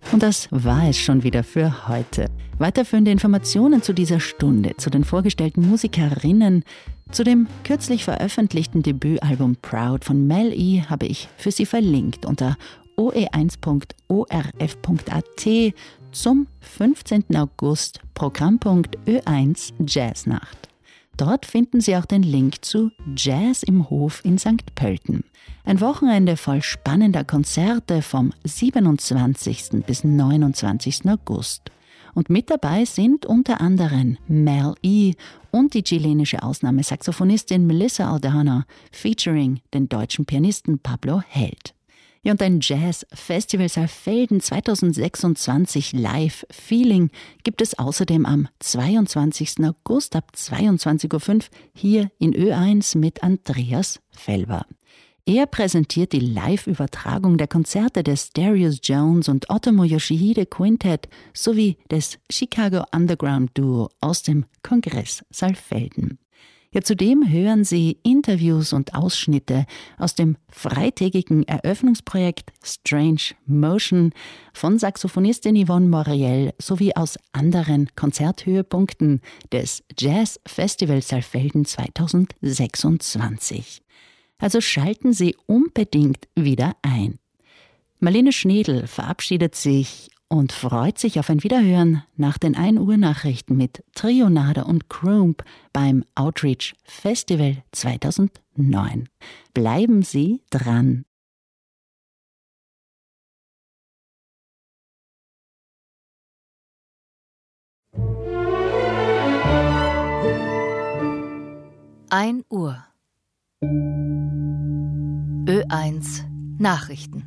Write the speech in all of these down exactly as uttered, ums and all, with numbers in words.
Und das war es schon wieder für heute. Weiterführende Informationen zu dieser Stunde, zu den vorgestellten Musikerinnen, zu dem kürzlich veröffentlichten Debütalbum Proud von Mel E habe ich für Sie verlinkt unter o e eins punkt o r f punkt a t zum fünfzehnten August Programmpunkt Ö eins Jazznacht. Dort finden Sie auch den Link zu Jazz im Hof in Sankt Pölten. Ein Wochenende voll spannender Konzerte vom siebenundzwanzigsten bis neunundzwanzigsten August. Und mit dabei sind unter anderem Mel E und die chilenische Ausnahmesaxophonistin Melissa Aldana featuring den deutschen Pianisten Pablo Held. Ja, und ein Jazz-Festival Saalfelden zweitausendsechsundzwanzig Live Feeling gibt es außerdem am zweiundzwanzigsten August ab zweiundzwanzig Uhr fünf hier in Ö eins mit Andreas Felber. Er präsentiert die Live-Übertragung der Konzerte des Darius Jones und Otomo Yoshihide Quintet sowie des Chicago Underground Duo aus dem Kongress Saalfelden. Ja, zudem hören Sie Interviews und Ausschnitte aus dem freitägigen Eröffnungsprojekt Strange Motion von Saxophonistin Yvonne Moriel sowie aus anderen Konzerthöhepunkten des Jazz Festival Saalfelden zweitausendsechsundzwanzig. Also schalten Sie unbedingt wieder ein. Marlene Schnedl verabschiedet sich und freut sich auf ein Wiederhören nach den ein Uhr Nachrichten mit Trionada und Krump beim Outreach Festival zweitausendneun. Bleiben Sie dran! ein Uhr. Ö eins Nachrichten.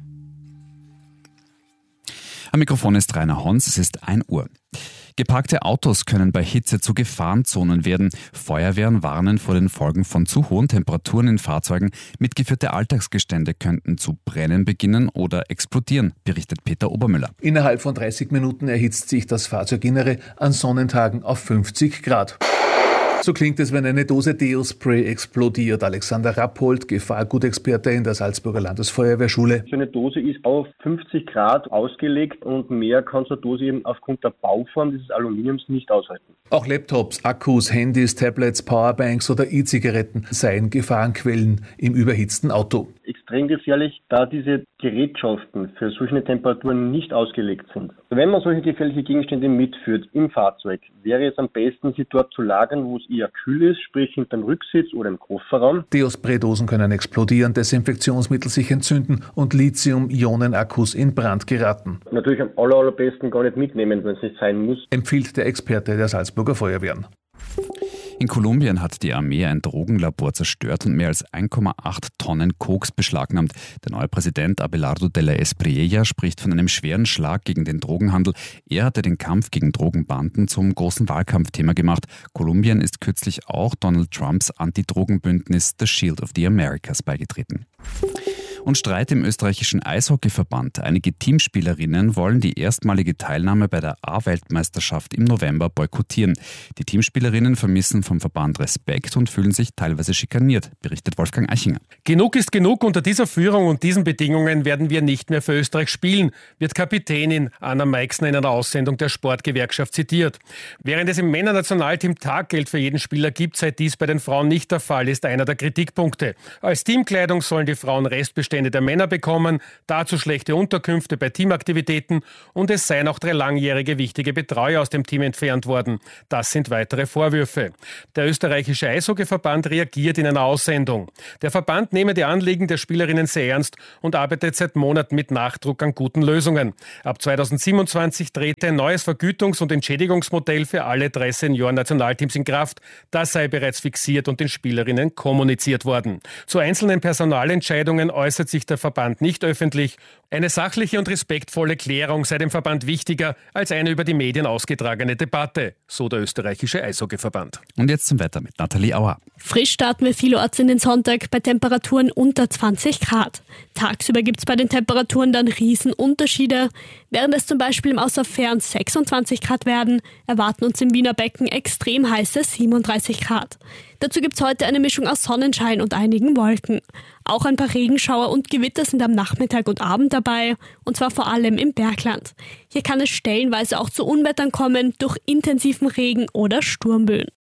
Am Mikrofon ist Rainer Hons, es ist ein Uhr. Geparkte Autos können bei Hitze zu Gefahrenzonen werden. Feuerwehren warnen vor den Folgen von zu hohen Temperaturen in Fahrzeugen. Mitgeführte Alltagsgestände könnten zu brennen beginnen oder explodieren, berichtet Peter Obermüller. Innerhalb von dreißig Minuten erhitzt sich das Fahrzeuginnere an Sonnentagen auf fünfzig Grad. So klingt es, wenn eine Dose Deo-Spray explodiert. Alexander Rappold, Gefahrgutexperte in der Salzburger Landesfeuerwehrschule. So eine Dose ist auf fünfzig Grad ausgelegt und mehr kann so eine Dose eben aufgrund der Bauform dieses Aluminiums nicht aushalten. Auch Laptops, Akkus, Handys, Tablets, Powerbanks oder E-Zigaretten seien Gefahrenquellen im überhitzten Auto. Extrem gefährlich, da diese Gerätschaften für solche Temperaturen nicht ausgelegt sind. Wenn man solche gefährliche Gegenstände mitführt im Fahrzeug, wäre es am besten, sie dort zu lagern, wo es eher kühl ist, sprich hinterm Rücksitz oder im Kofferraum. Deo-Spray-Dosen können explodieren, Desinfektionsmittel sich entzünden und Lithium-Ionen-Akkus in Brand geraten. Natürlich am aller, allerbesten gar nicht mitnehmen, wenn es nicht sein muss, empfiehlt der Experte der Salzburger Feuerwehren. In Kolumbien hat die Armee ein Drogenlabor zerstört und mehr als eins Komma acht Tonnen Koks beschlagnahmt. Der neue Präsident Abelardo de la Espriella spricht von einem schweren Schlag gegen den Drogenhandel. Er hatte den Kampf gegen Drogenbanden zum großen Wahlkampfthema gemacht. Kolumbien ist kürzlich auch Donald Trumps Anti-Drogen-Bündnis The Shield of the Americas beigetreten. Und Streit im österreichischen Eishockeyverband. Einige Teamspielerinnen wollen die erstmalige Teilnahme bei der A-Weltmeisterschaft im November boykottieren. Die Teamspielerinnen vermissen vom Verband Respekt und fühlen sich teilweise schikaniert, berichtet Wolfgang Eichinger. Genug ist genug. Unter dieser Führung und diesen Bedingungen werden wir nicht mehr für Österreich spielen, wird Kapitänin Anna Meixner in einer Aussendung der Sportgewerkschaft zitiert. Während es im Männernationalteam Taggeld für jeden Spieler gibt, sei dies bei den Frauen nicht der Fall, ist einer der Kritikpunkte. Als Teamkleidung sollen die Frauen Restbestände der Männer bekommen, dazu schlechte Unterkünfte bei Teamaktivitäten und es seien auch drei langjährige wichtige Betreuer aus dem Team entfernt worden. Das sind weitere Vorwürfe. Der österreichische Eishockeyverband reagiert in einer Aussendung. Der Verband nehme die Anliegen der Spielerinnen sehr ernst und arbeitet seit Monaten mit Nachdruck an guten Lösungen. Ab zweitausendsiebenundzwanzig trete ein neues Vergütungs- und Entschädigungsmodell für alle drei Senioren-Nationalteams in Kraft. Das sei bereits fixiert und den Spielerinnen kommuniziert worden. Zu einzelnen Personalentscheidungen äußert sich der Verband nicht öffentlich. Eine sachliche und respektvolle Klärung sei dem Verband wichtiger als eine über die Medien ausgetragene Debatte, so der österreichische Eishockeyverband. Und jetzt zum Wetter mit Nathalie Auer. Frisch starten wir vielerorts in den Sonntag bei Temperaturen unter zwanzig Grad. Tagsüber gibt es bei den Temperaturen dann Riesenunterschiede. Während es zum Beispiel im Außerfern sechsundzwanzig Grad werden, erwarten uns im Wiener Becken extrem heiße siebenunddreißig Grad. Dazu gibt es heute eine Mischung aus Sonnenschein und einigen Wolken. Auch ein paar Regenschauer und Gewitter sind am Nachmittag und Abend dabei, und zwar vor allem im Bergland. Hier kann es stellenweise auch zu Unwettern kommen durch intensiven Regen oder Sturmböen.